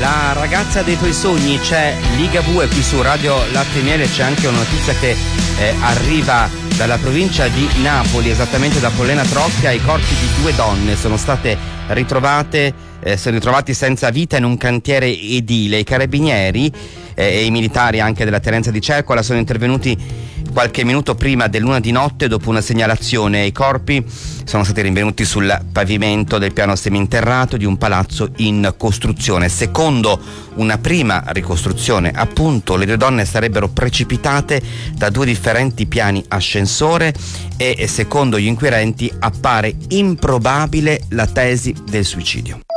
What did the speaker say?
la ragazza dei tuoi sogni, c'è Ligabue qui su Radio Latte e Miele. C'è anche una notizia che arriva dalla provincia di Napoli, esattamente da Pollena Trocchia. I corpi di 2 donne sono state ritrovati senza vita in un cantiere edile. I carabinieri e i militari anche della Terenza di Cercola sono intervenuti qualche minuto prima dell'1 di notte dopo una segnalazione. I corpi sono stati rinvenuti sul pavimento del piano seminterrato di un palazzo in costruzione. Secondo una prima ricostruzione, appunto, le 2 donne sarebbero precipitate da 2 differenti piani ascensore e secondo gli inquirenti appare improbabile la tesi del suicidio.